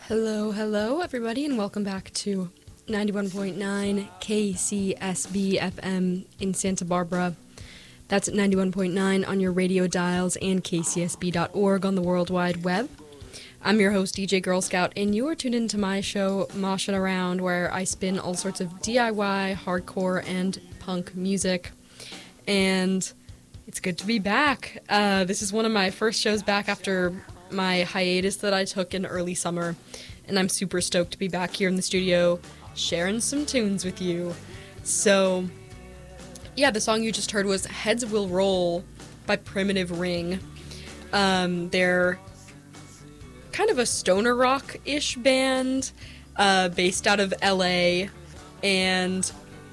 Hello, everybody, and welcome back to 91.9 KCSB FM in Santa Barbara. That's at 91.9 on your radio dials and kcsb.org on the World Wide Web. I'm your host, DJ Girl Scout, and you are tuned into my show, Moshin' Around, where I spin all sorts of DIY, hardcore, and punk music. And it's good to be back. This is one of my first shows back after my hiatus that I took in early summer, and I'm super stoked to be back here in the studio sharing some tunes with you. So, yeah, the song you just heard was Heads Will Roll by Primitive Ring. They're kind of a stoner rock-ish band based out of LA, and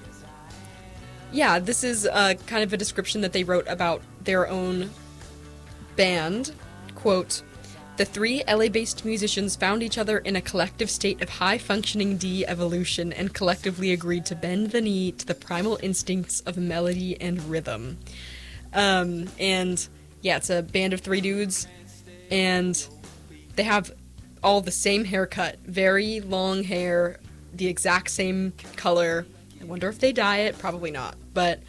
yeah, this is kind of a description that they wrote about their own band. Quote, "The three LA-based musicians found each other in a collective state of high-functioning de-evolution and collectively agreed to bend the knee to the primal instincts of melody and rhythm." And yeah, it's a band of three dudes, and they have all the same haircut, very long hair, the exact same color. I wonder if they dye it, probably not, but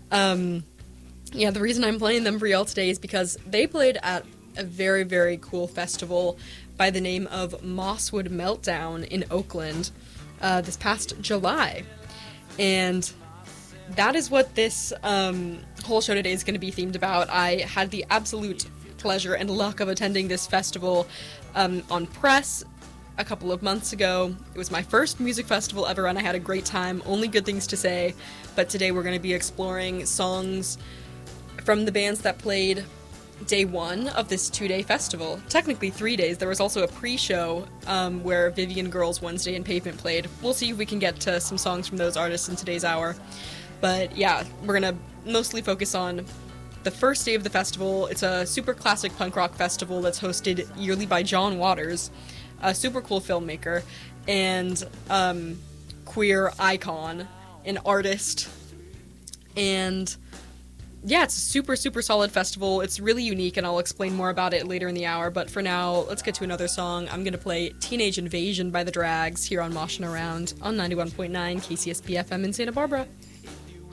yeah, the reason I'm playing them for y'all today is because they played at a very, very cool festival by the name of Mosswood Meltdown in Oakland this past July. And that is what this whole show today is going to be themed about. I had the absolute pleasure and luck of attending this festival on Press a couple of months ago. It was my first music festival ever, and I had a great time. Only good things to say. But today we're going to be exploring songs from the bands that played day one of this 2-day festival. Technically 3 days. There was also a pre-show where Vivian Girls Wednesday and Pavement played. We'll see if we can get to some songs from those artists in today's hour. But yeah, we're going to mostly focus on the first day of the festival. It's a super classic punk rock festival that's hosted yearly by John Waters, a super cool filmmaker and queer icon, an artist. And yeah, it's a super, super solid festival. It's really unique, and I'll explain more about it later in the hour. But for now, let's get to another song. I'm going to play Teenage Invasion by The Drags here on Moshin' Around on 91.9 KCSB FM in Santa Barbara.